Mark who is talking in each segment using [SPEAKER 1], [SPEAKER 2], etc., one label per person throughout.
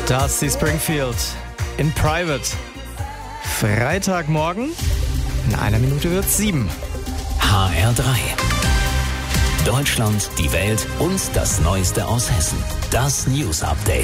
[SPEAKER 1] Das ist Springfield in Private. Freitagmorgen, in einer Minute wird's 7.
[SPEAKER 2] HR3. Deutschland, die Welt und das Neueste aus Hessen. Das News Update.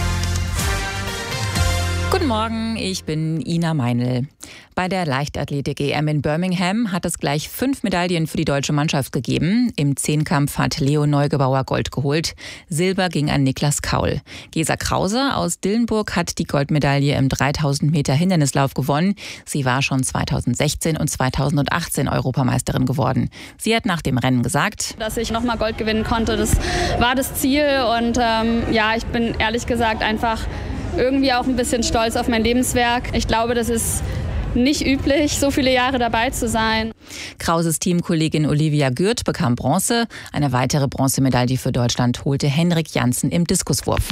[SPEAKER 3] Guten Morgen, ich bin Ina Meinl. Bei der Leichtathletik-EM in Birmingham hat es gleich 5 Medaillen für die deutsche Mannschaft gegeben. Im Zehnkampf hat Leo Neugebauer Gold geholt. Silber ging an Niklas Kaul. Gesa Krause aus Dillenburg hat die Goldmedaille im 3000 Meter Hindernislauf gewonnen. Sie war schon 2016 und 2018 Europameisterin geworden. Sie hat nach dem Rennen gesagt:
[SPEAKER 4] Dass ich nochmal Gold gewinnen konnte, das war das Ziel. Und ich bin ehrlich gesagt einfach irgendwie auch ein bisschen stolz auf mein Lebenswerk. Ich glaube, das ist nicht üblich, so viele Jahre dabei zu sein.
[SPEAKER 3] Krauses Teamkollegin Olivia Gürt bekam Bronze. Eine weitere Bronzemedaille für Deutschland holte Henrik Janssen im Diskuswurf.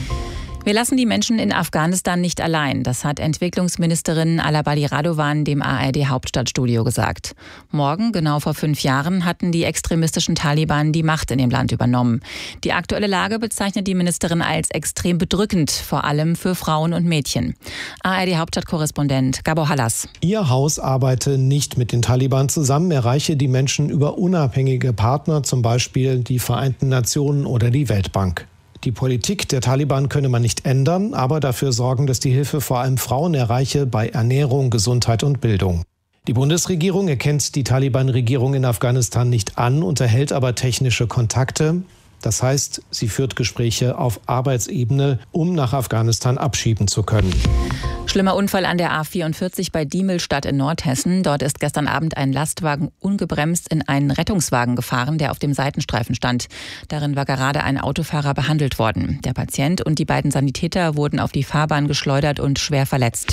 [SPEAKER 3] Wir lassen die Menschen in Afghanistan nicht allein. Das hat Entwicklungsministerin Alabali Radovan dem ARD-Hauptstadtstudio gesagt. Morgen, genau vor 5 Jahren, hatten die extremistischen Taliban die Macht in dem Land übernommen. Die aktuelle Lage bezeichnet die Ministerin als extrem bedrückend, vor allem für Frauen und Mädchen. ARD-Hauptstadtkorrespondent Gabor Hallas.
[SPEAKER 5] Ihr Haus arbeite nicht mit den Taliban zusammen, erreiche die Menschen über unabhängige Partner, zum Beispiel die Vereinten Nationen oder die Weltbank. Die Politik der Taliban könne man nicht ändern, aber dafür sorgen, dass die Hilfe vor allem Frauen erreiche bei Ernährung, Gesundheit und Bildung. Die Bundesregierung erkennt die Taliban-Regierung in Afghanistan nicht an, unterhält aber technische Kontakte. Das heißt, sie führt Gespräche auf Arbeitsebene, um nach Afghanistan abschieben zu können.
[SPEAKER 3] Schlimmer Unfall an der A44 bei Diemelstadt in Nordhessen. Dort ist gestern Abend ein Lastwagen ungebremst in einen Rettungswagen gefahren, der auf dem Seitenstreifen stand. Darin war gerade ein Autofahrer behandelt worden. Der Patient und die beiden Sanitäter wurden auf die Fahrbahn geschleudert und schwer verletzt.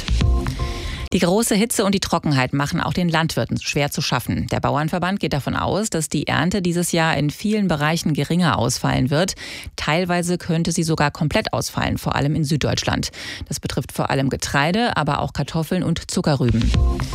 [SPEAKER 3] Die große Hitze und die Trockenheit machen auch den Landwirten schwer zu schaffen. Der Bauernverband geht davon aus, dass die Ernte dieses Jahr in vielen Bereichen geringer ausfallen wird. Teilweise könnte sie sogar komplett ausfallen, vor allem in Süddeutschland. Das betrifft vor allem Getreide, aber auch Kartoffeln und Zuckerrüben.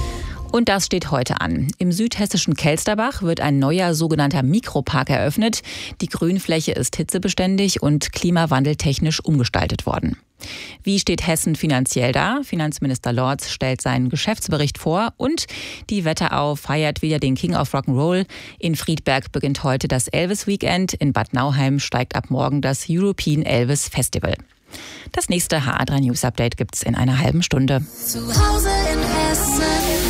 [SPEAKER 3] Und das steht heute an. Im südhessischen Kelsterbach wird ein neuer sogenannter Mikropark eröffnet. Die Grünfläche ist hitzebeständig und klimawandeltechnisch umgestaltet worden. Wie steht Hessen finanziell da? Finanzminister Lorz stellt seinen Geschäftsbericht vor und die Wetterau feiert wieder den King of Rock'n'Roll. In Friedberg beginnt heute das Elvis Weekend. In Bad Nauheim steigt ab morgen das European Elvis Festival. Das nächste HR3 News Update gibt's in einer halben Stunde.
[SPEAKER 6] Zu Hause in Hessen.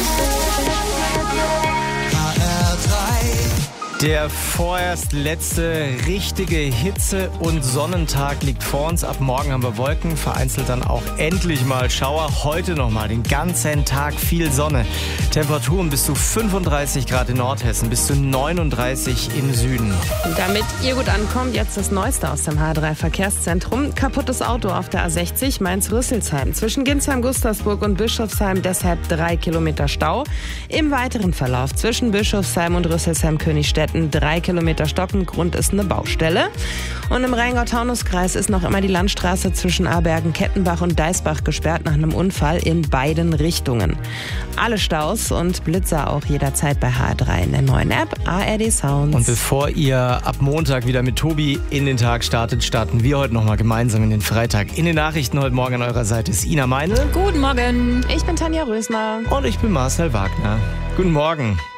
[SPEAKER 1] Der vorerst letzte richtige Hitze- und Sonnentag liegt vor uns. Ab morgen haben wir Wolken, vereinzelt dann auch endlich mal Schauer. Heute nochmal den ganzen Tag viel Sonne. Temperaturen bis zu 35 Grad in Nordhessen, bis zu 39 im Süden.
[SPEAKER 7] Damit ihr gut ankommt, jetzt das Neueste aus dem HR3 Verkehrszentrum. Kaputtes Auto auf der A60 Mainz-Rüsselsheim. Zwischen Ginsheim, Gustavsburg und Bischofsheim deshalb 3 Kilometer Stau. Im weiteren Verlauf zwischen Bischofsheim und Rüsselsheim-Königstetten 3 Kilometer stocken. Grund ist eine Baustelle. Und im Rheingau-Taunus-Kreis ist noch immer die Landstraße zwischen Abergen, Kettenbach und Deisbach gesperrt nach einem Unfall in beiden Richtungen. Alle Staus und Blitzer auch jederzeit bei HR3 in der neuen App ARD Sounds.
[SPEAKER 1] Und bevor ihr ab Montag wieder mit Tobi in den Tag startet, starten wir heute nochmal gemeinsam in den Freitag. In den Nachrichten heute Morgen an eurer Seite ist Ina Meinl.
[SPEAKER 3] Guten Morgen.
[SPEAKER 7] Ich bin Tanja Rösner.
[SPEAKER 1] Und ich bin Marcel Wagner. Guten Morgen.